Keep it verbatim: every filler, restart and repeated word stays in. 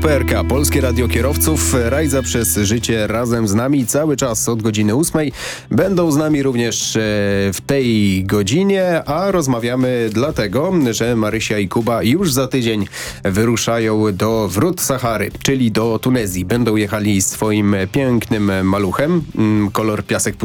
P R K, Polskie Radio Kierowców. Rajza przez życie razem z nami cały czas od godziny ósmej. Będą z nami również w tej godzinie, a rozmawiamy dlatego, że Marysia i Kuba już za tydzień wyruszają do wrót Sahary, czyli do Tunezji. Będą jechali swoim pięknym maluchem, kolor piasek